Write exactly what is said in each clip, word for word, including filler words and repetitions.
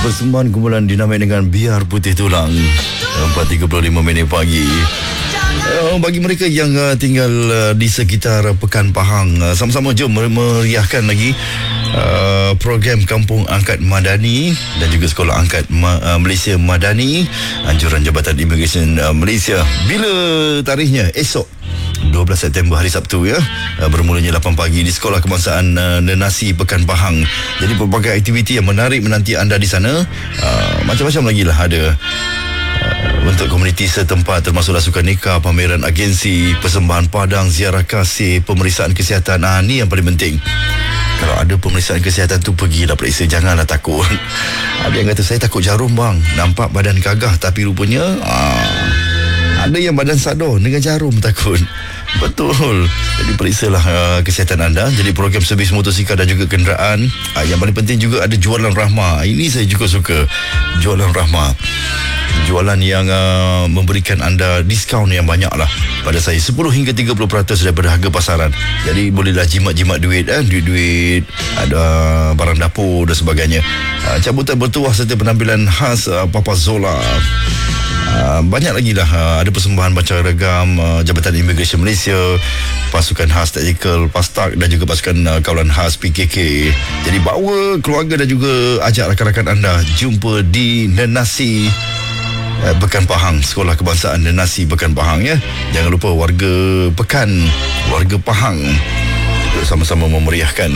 Persembahan kumpulan dinamik dengan Biar Putih Tulang. Empat tiga puluh lima minit pagi. Uh, bagi mereka yang uh, tinggal uh, di sekitar Pekan Pahang, uh, sama-sama jom meriahkan lagi uh, program Kampung Angkat Madani dan juga Sekolah Angkat Ma- uh, Malaysia Madani, anjuran Jabatan Immigration uh, Malaysia. Bila tarikhnya? Esok dua belas September, hari Sabtu ya. Uh, bermulanya lapan pagi di Sekolah Kebangsaan uh, Nenasi Pekan Pahang. Jadi pelbagai aktiviti yang menarik menanti anda di sana. Uh, macam-macam lagi lah ada. Uh, untuk komuniti setempat, termasuklah sukan nikah, pameran agensi, persembahan padang, ziarah kasih, pemeriksaan kesihatan. Ah, ni yang paling penting. Kalau ada pemeriksaan kesihatan tu, pergilah periksa, janganlah takut. Ada yang kata, saya takut jarum bang, nampak badan gagah, tapi rupanya ah, ada yang badan sador dengan jarum takut. Betul. Jadi periksalah uh, kesihatan anda. Jadi program servis motosikal dan juga kenderaan. uh, Yang paling penting juga ada jualan rahmah. Ini saya juga suka, jualan rahmah. Jualan yang uh, memberikan anda diskaun yang banyak lah pada saya, sepuluh hingga tiga puluh peratus daripada harga pasaran. Jadi bolehlah jimat-jimat duit, eh? Duit-duit, ada barang dapur dan sebagainya. uh, Cabutan bertuah serta penampilan khas uh, Papa Zola. Uh, banyak lagi lah. uh, Ada persembahan baca regam uh, Jabatan Immigration Malaysia, pasukan khas Tactical Pastak dan juga pasukan uh, kawalan khas P K K. Jadi bawa keluarga dan juga ajak rakan-rakan anda jumpa di Nenasi uh, Pekan Pahang, Sekolah Kebangsaan Nenasi Pekan Pahang ya. Jangan lupa warga Pekan, warga Pahang, sama-sama memeriahkan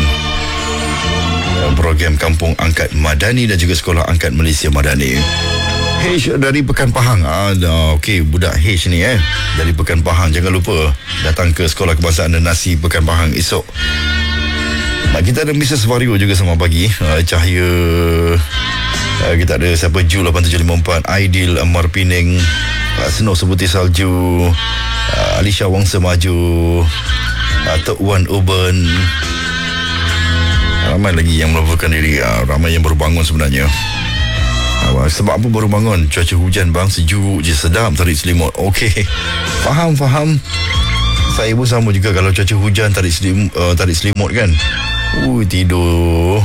uh, program Kampung Angkat Madani dan juga Sekolah Angkat Malaysia Madani. H dari Pekan Pahang. Ah, okey, budak H ni eh dari Pekan Pahang. Jangan lupa datang ke Sekolah Kebangsaan Nenasi Pekan Pahang esok. Nah, kita ada Missus Vario juga sama pagi. Uh, Cahaya. Uh, kita ada siapa? Ju lapan tujuh lima empat, Aidil Amar Pining, uh, Snow Seputih Salju, uh, Alisha Wangsa Maju, uh, Tok Wan Urban. Ramai lagi yang melaporkan diri. Uh, ramai yang baru bangun sebenarnya. Sebab apa baru bangun? Cuaca hujan bang, sejuk je, sedap tarik selimut. Okey, faham faham. Saya pun sama juga, kalau cuaca hujan tarik selimut, uh, tarik selimut kan. Ui, tidur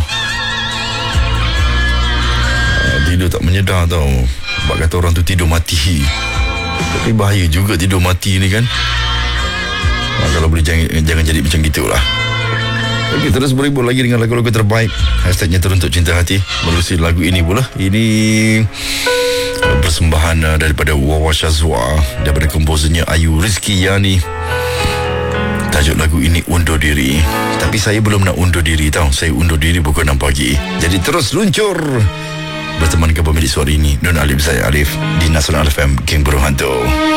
uh, tidur tak menyedar tau. Sebab kata orang tu tidur mati. Tapi bahaya juga tidur mati ni kan. uh, Kalau boleh jangan, jangan jadi macam gitulah. Okey, terus berhibur lagi dengan lagu-lagu terbaik. Hashtagnya Teruntuk Cinta Hati. Menerusi lagu ini pula. Ini persembahan uh, daripada Wawa Shazwa, daripada komposernya Ayu Rizki Yani. Tajuk lagu ini Undur Diri. Tapi saya belum nak undur diri tau. Saya undur diri pukul enam pagi. Jadi terus luncur berteman ke pemilik suara ini, Nun Alif, saya Arif, di Nasional F M, Geng Berhantu.